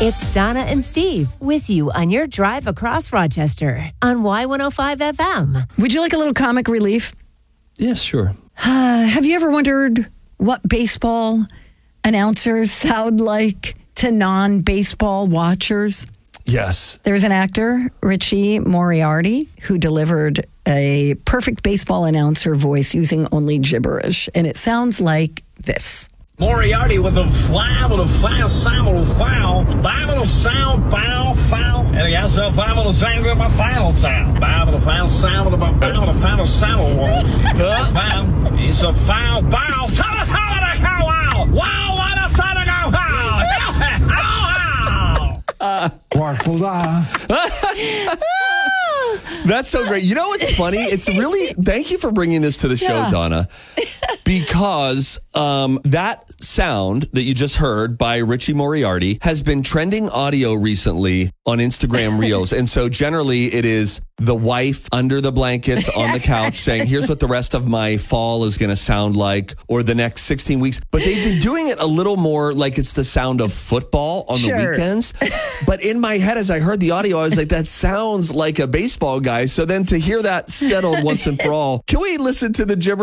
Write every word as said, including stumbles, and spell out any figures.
It's Donna and Steve with you on your drive across Rochester on Y one oh five F M. Would you like a little comic relief? Yes, sure. Uh, have you ever wondered what baseball announcers sound like to non-baseball watchers? Yes. There's an actor, Richie Moriarty, who delivered a perfect baseball announcer voice using only gibberish. And it sounds like this. Moriarty with a fly, with a fly, sound, foul, Bible sound, foul, foul, and he has a Bible sound with a final sound, Bible foul sound with a Bible final sound, wow, it's a foul, bow, tell us how to go, wow, wow, what a son of a wow, wow, That's so great. You know what's funny? It's really, thank you for bringing this to the show, Yeah. Donna, because um, that sound that you just heard by Richie Moriarty has been trending audio recently on Instagram Reels. And so generally it is the wife under the blankets on the couch saying, here's what the rest of my fall is going to sound like, or the next sixteen weeks. But they've been doing it a little more like it's the sound of football on Sure. the weekends. But in my head, as I heard the audio, I was like, that sounds like a baseball guy. So then to hear that settled once and for all, can we listen to the gibberish?